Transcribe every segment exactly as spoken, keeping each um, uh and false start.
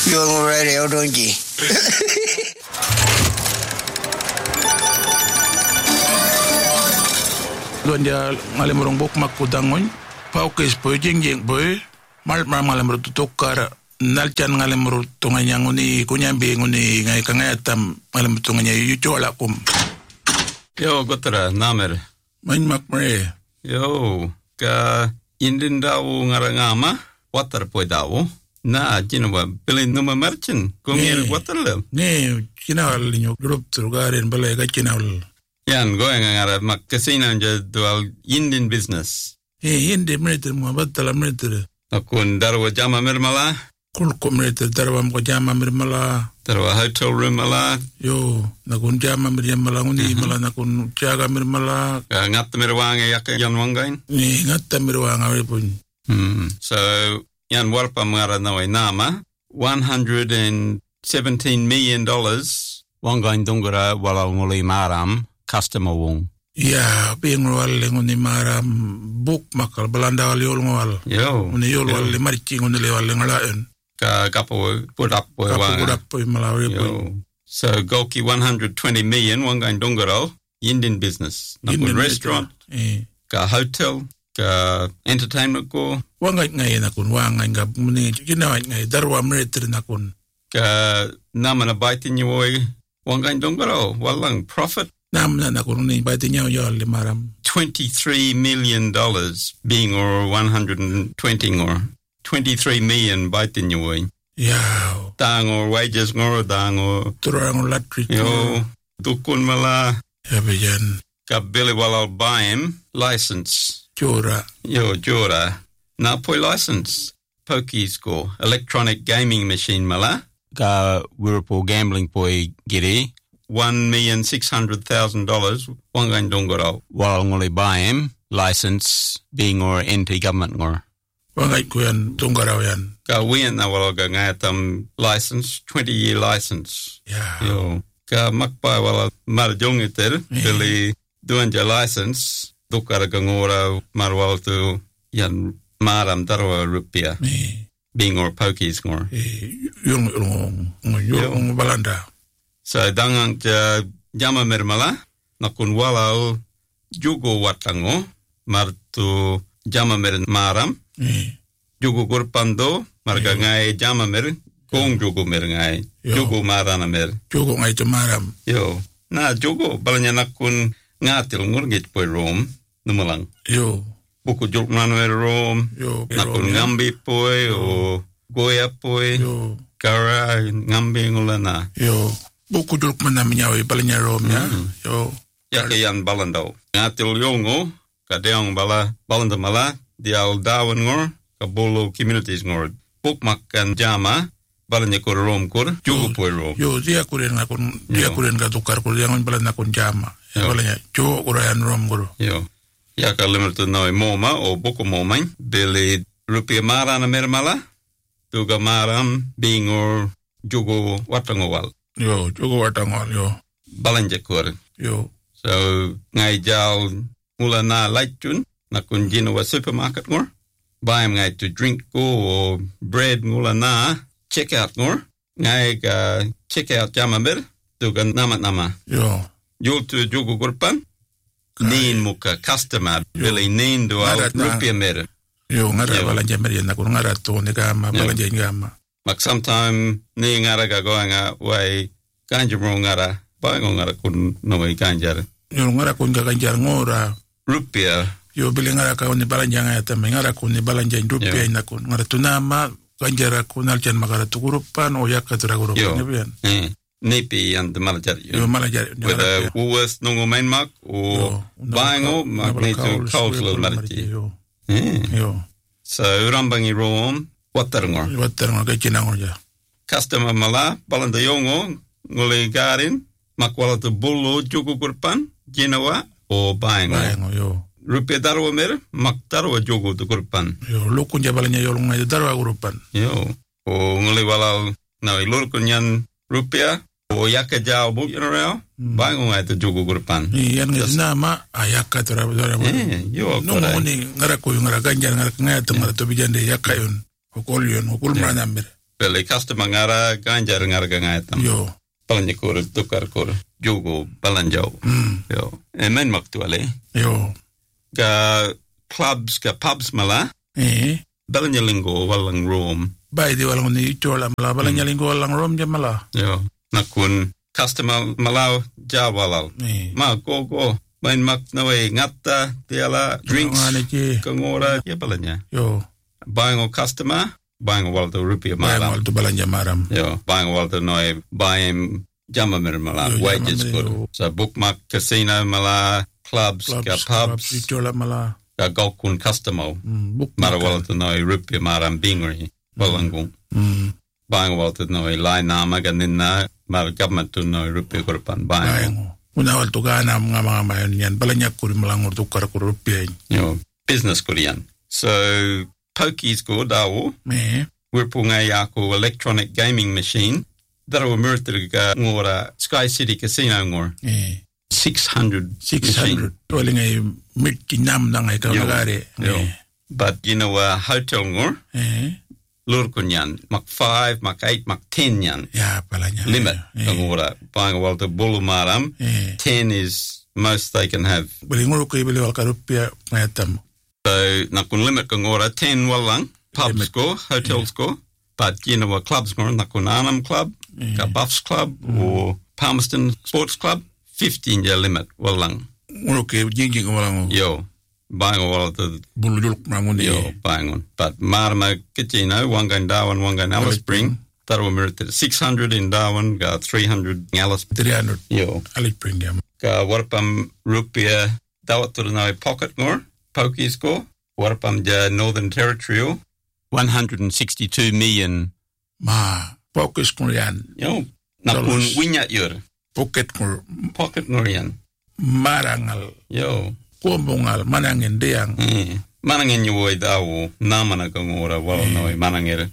Yung radio donji. Donja ngalimurong buk makudangon. Paukis po jing jing boy. Mal mal ngalimur tutukar. Nalchan ngalimur tunganya nguni kunyambi nguni ngai kangayatam ngalimur tunganya yucu alakum. Yo gotra namer. Main makmre. Yo ka indin dawo ngarangama water po dawo. Na jinwa bilin numa merchant kungir water le. Ne kinawal nyo grup trugarin balay ka kinawal. Yan going ngara mak casino nja dual indin business. Eh hindi meriter mo batala meriter. Akun darwa jama mirmala. Kul ko meriter darwa mo jama mirmala. Darwa hotel room mala. Yo nakun jama mirmala nguni mala nakun jaga mirmala. Ka ngat mirwanga yak yan wangain. Ni ngat mirwanga repun. Hmm. So yan warpa ngara naway nama one hundred seventeen million dollars wangain dongora wala nguli maram. Customer wong. Ya, pingwal nguni maram book makal Belanda wal yol ngwal. Yo. Nguni yol wal le marchi nguni le wal ngalaen. Ka kapo put up boy wang. Put up boy malawi boy. So Goki one hundred twenty million wangain dongoro Indian business. Nakun restaurant. Eh. Ka hotel. Ka entertainment ko. Wangain ngai nakun wangain ga muni ginawa ngai darwa meter nakun. Ka namana baitin yoy wangain dongoro walang profit. twenty-three million dollars being or one hundred twenty or twenty-three million baitin yoy. Yeah. Tang or wages ngor dang or turang latrik. Yo dukun mala. Yabijan. Ka Billy wala buy him license. Jura. Yo jura. Na poi license. Pokey score. Electronic gaming machine mala. Ka Wirral gambling poi giri. One million six hundred thousand dollars. Wangain dongoro. Wala ngoli buy him license being or anti government ngor. Wangai kuyan dongoro yan. Ka wian na wala ga ngayatam license twenty year license. Yeah. Yo. Ka makpa wala marjong iter bili duanja license dukara gangora marwal tu yan maram darwa rupia. Being or pokies ngor. Yung yung yung Belanda. So dangang ja jama mermala nakun walau jugo watango martu jama mer maram mm. jugo gurpando marga ngai jama mer kong jugo mer ngai jugo marana mer jugo ngai maram yo na jugo balanya nakun ngatil ngurgit poi rom numulang yo buku juk manuel rom yo nakun ngambi poi o goya poi yo kara ngambi ngulana yo buku duluk mana menyawi balanya romnya mm. yo ya ke yan balando ngatil yongo ka deong bala balanda mala dial dawan ngor ka bolo communities ngor pukmak kan jama balanya ko rom ko jugo po rom yo dia kuren akun dia kuren ka tukar ko yang balanya kun jama balanya jo urayan rom guru yo ya ka limit no moma o buku momang bele rupia marana mermala tuga maram being or jugo watangowal yo jugo watangol yo balanja kor yo so ngai jal mula na laichun na kun jino wa supermarket ngor buy ngai to drink go or bread mula na check out ngor ngai ka check out jamaber tu kan nama nama yo yo tu jugo gurpan nin muka customer really nin do al rupia mer yo ngara balanja mer na kun ngara to ne kama balanja ngama mak sometime ni ngara ga goanga way kanjum ngara ba ngara kun no way kanjar yo ngara kun ga kanjar ngora rupia yo bile ngara ka ni balanja ngaya tam ngara kun ni balanja rupia na kun ngara tunama kanjara kun aljan magara tugurupan o yakka turagurupan ne bien eh nepi and malajar yo malajar with a Woolworths nongo main mark o bango magneto cultural marti yo eh yo so rambangi rom watarngor watarngor ka kinangor ja customer mala balanda yongo ngole garin makwala to bullo jugu kurpan jinawa o bango bango yo rupia darwa mer mak darwa jugu to kurpan yo lokun jabalanya yo ngai darwa kurpan yo o ngole wala na ilur kunyan rupia o yakka jao bu yoro bango ngai to jugu kurpan yan ngai nama ayakka tora tora yo no ngoni ngara ko ngara ganjar ngara ngai to ngara to bijande yakka yon ko kol yon ko kul mana mer Pele customer ngara ganjar ngara gangatam. Yo. Palanya kor tukar kor jogo balanjau. Mm. Yo. E men maktuale. Yo. Ga clubs ga pubs mala. Eh. Balanya lingo walang room. Bai di walang ni chola mala balanya lingo walang rom jam mala. Yo. Nakun customer malau jawalal. Eh. Ma go go. Main mak nawe ngata tiala drinks. Kangora ya balanya. Yo. Buying a customer, buying a walto rupiah Bai malam. walto balanya maram. Yo, buying a walto noi buying jama mala Yo, wages jama good. mero. So bookmark casino mala clubs, Clubs, ga clubs, pubs, chola mala. ga golkun customer. Mm. Book Mara walto noi rupiah maram bingri. Walangung. Mm. Buying a walto noi lai nama ganina mara government to noi rupiah kurpan Bai buying. ngo. Una walto gana mga mga mayon yan balanya kuri malangur tukar kuri rupiah. Yo, business kurian. So pokies go dawo. Eh. Wirpunga yako electronic gaming machine. Daro murtriga ngora Sky City Casino ngor. Eh. six hundred. six hundred. Wala ngay mitki nam na ngay kaunagari. Yo. But you know a hotel ngor. Eh. Lur kunyan. Mak five, mak eight, mak ten yan. Ya palanya. Limit. Eh. Ngora. Bang walta bulu maram. Eh. ten is most they can have. Bali ngoro ko ibili wal karupia ngatam. So nakun limit ngora ten walang. Pubs go, hotels yeah. go. But you know a clubs ngor. Nakun Arnhem Club. Yeah. Buffs Club. Mm. Or Palmerston Sports Club. fifteen year limit walang. Ngoro ko jingjing walang. Yo. Buying all of the bulu juluk mangundi. Yo, buying on. But Marama Kitchino, one guy in Darwin, one guy in Alice Spring. That will merit six hundred in Darwin, got three hundred in Alice Spring. three hundred. Yo. Alice Spring, yeah. Ka warpam rupiah, dawat to the no pocket more, pokies go. Warpam ja Northern Territorial, one hundred sixty-two million. Ma, pokis ko yan. Yo. Nakun winyat yur. Pocket ko. Pocket mo yan. Marangal. Yo. Kumbungal, manangin diang. Mm. Manangin yuwoy dawo, namana kang ora, wala noy, manangir.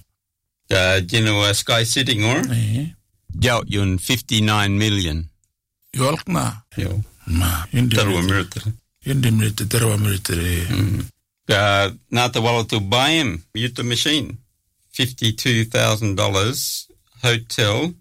Ka jino Sky City ngor. Eh. Yaw yun fifty-nine million. Yolk na. Yo. Ma, hindi. Tarwa mirter. Hindi mirter, tarwa mirter. Mm. Ka nata wala to buy him, yuta machine. fifty-two thousand dollars hotel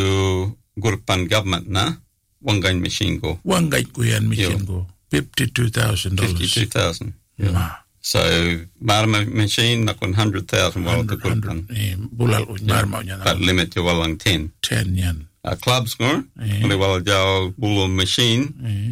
to Gurpan government na. Wangain machine go. Wangain ko yan machine go. fifty-two thousand dollars. fifty-two thousand. Yeah. So, marma machine, nakon one hundred thousand wala to Gurpan. Eh, bulal uñ, marma uñ. But limit to walang ten. ten yan. Uh, clubs go, only wala jaw bulo machine,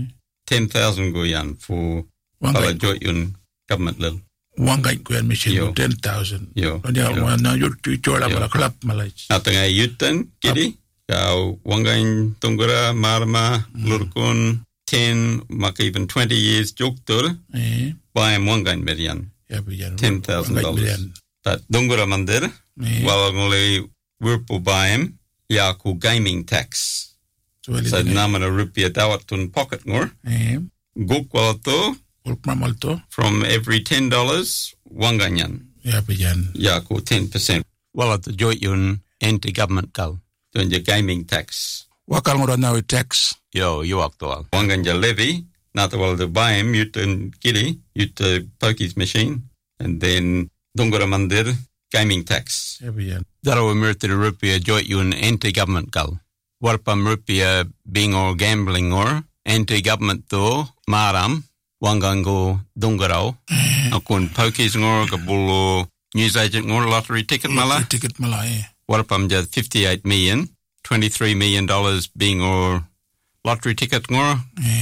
ten thousand go yan for wala joy yun government lil. Wangain ko yan machine go, ten thousand. Yo. Na yut chola mala club malay. Natang ay yutan, kidi. Kau wangain tunggura, marma, lurkun, ten, maka even twenty years joktur, eh. Buy him wangain median. ten thousand dollars. But tunggura mandir, eh. Wala nguli wirpu buy him, yaku gaming tax. So, so namana rupiah dawat tun pocket ngor. Eh. Guk wala to, Guk mamal to. From every ten dollars, wanganyan. Yapijan. Yaku ten percent. Wala to joy yun anti-government kal. Doing your gaming tax. Wakal ngora na tax. Yo, you aktual. Wanganja levy, not wala to buy him, you to giri, you to pokies machine, and then dungura mandir, gaming tax. Yapijan. Daro emirte rupiah joy yun anti-government kal. Warpam rupiah being or gambling or anti-government to maram, wangango dungarao, akun pokies ngor kabulo news agent ngor lottery ticket mala. Ticket mala, eh. Warpam ja fifty-eight million, twenty-three million dollars being or lottery ticket ngor,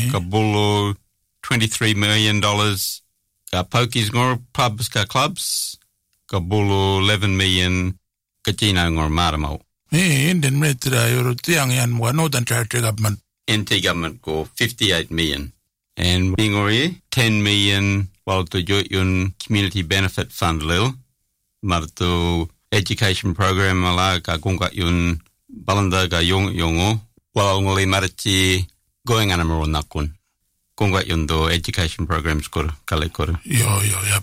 kabulo twenty-three million dollars ka pokies ngor pubs ka clubs, kabulo eleven million kachina ngor maramo. Eh, in den metra yoro tiang yan mga Northern Territory government. N T government ko fifty-eight million. And being or ten million wal to yun community benefit fund lil. Marto education program ala ka kungka yun balanda ka yung yungo. Wal nguli marchi going anamaro nakun. Kungka yun do education programs kur kale kur. Yo, yo, yap.